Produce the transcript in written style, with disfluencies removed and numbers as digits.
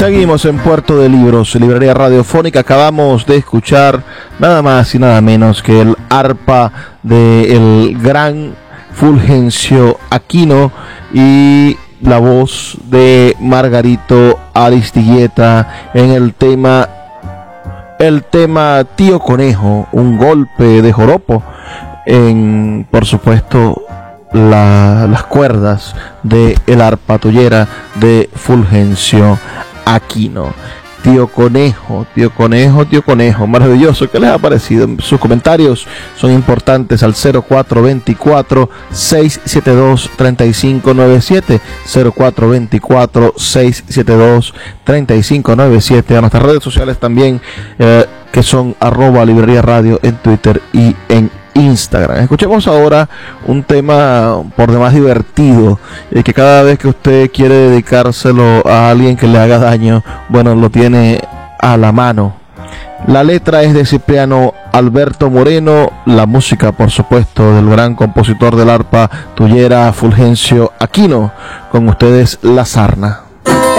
Seguimos en Puerto de Libros, librería radiofónica. Acabamos de escuchar nada más y nada menos que el arpa del gran Fulgencio Aquino y la voz de Margarito Aristigueta en el tema Tío Conejo, un golpe de joropo en, por supuesto, las cuerdas de el arpa tollera de Fulgencio Aquino. Tío Conejo, maravilloso. ¿Qué les ha parecido? Sus comentarios son importantes al 0424-672-3597, 0424-672-3597, a nuestras redes sociales también, que son @librería radio en Twitter y en Instagram. Escuchemos ahora un tema por demás divertido, que cada vez que usted quiere dedicárselo a alguien que le haga daño, bueno, lo tiene a la mano. La letra es de Cipriano Alberto Moreno, la música, por supuesto, del gran compositor del arpa tollera Fulgencio Aquino. Con ustedes, La Sarna.